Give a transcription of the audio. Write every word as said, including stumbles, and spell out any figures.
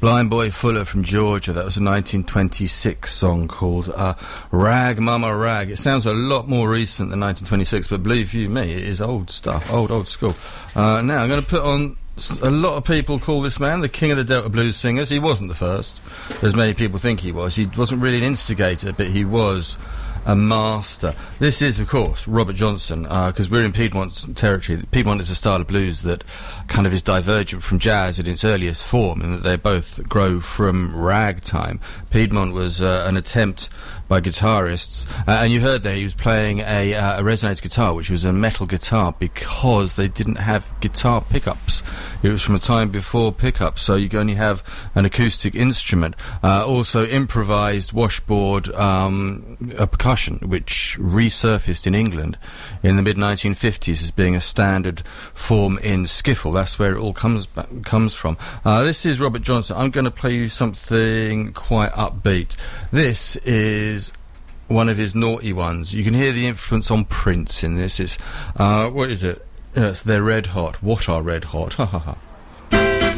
Blind Boy Fuller from Georgia. That was a nineteen twenty-six song called uh, Rag Mama Rag. It sounds a lot more recent than nineteen twenty-six, but believe you me, it is old stuff, old, old school. Uh, now, I'm going to put on... A lot of people call this man the king of the Delta blues singers. He wasn't the first, as many people think he was. He wasn't really an instigator, but he was a master. This is, of course, Robert Johnson, because uh, we're in Piedmont territory. Piedmont is a style of blues that kind of is divergent from jazz in its earliest form, in that they both grow from ragtime. Piedmont was uh, an attempt by guitarists, uh, and you heard there he was playing a, uh, a resonator guitar, which was a metal guitar, because they didn't have guitar pickups. It was from a time before pickups, so you could only have an acoustic instrument. Uh, also improvised washboard um, a percussion, which resurfaced in England in the mid nineteen fifties as being a standard form in skiffle. That's where it all comes back, comes from. Uh, this is Robert Johnson. I'm going to play you something quite upbeat. This is one of his naughty ones. You can hear the influence on Prince in this. It's uh, what is it? Yes, they're Red Hot. What are Red Hot? Ha ha ha.